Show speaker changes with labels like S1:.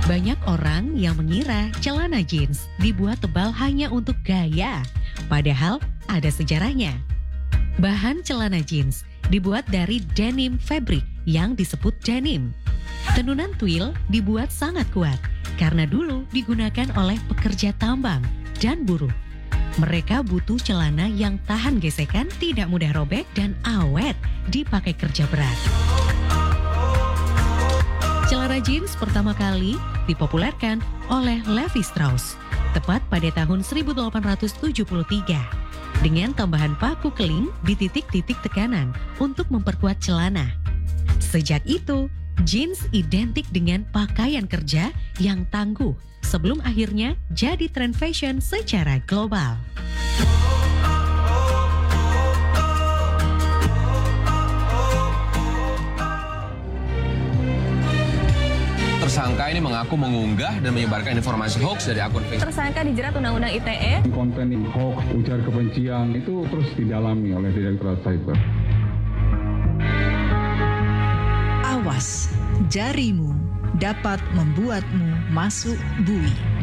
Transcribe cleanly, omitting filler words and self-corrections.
S1: Banyak orang yang mengira celana jeans dibuat tebal hanya untuk gaya, padahal ada sejarahnya. Bahan celana jeans dibuat dari denim fabric yang disebut denim. Tenunan twill dibuat sangat kuat karena dulu digunakan oleh pekerja tambang dan buruh. Mereka butuh celana yang tahan gesekan, tidak mudah robek, dan awet dipakai kerja berat. Celana jeans pertama kali dipopulerkan oleh Levi Strauss tepat pada tahun 1873 dengan tambahan paku keling di titik-titik tekanan untuk memperkuat celana. Sejak itu, jeans identik dengan pakaian kerja yang tangguh sebelum akhirnya jadi tren fashion secara global.
S2: Tersangka ini mengaku mengunggah dan menyebarkan informasi hoax dari akun Facebook.
S3: Tersangka dijerat Undang-Undang ITE.
S4: Konten hoax, ujar kebencian itu terus didalami oleh Direktorat Cyber.
S5: Awas, jarimu dapat membuatmu masuk bui.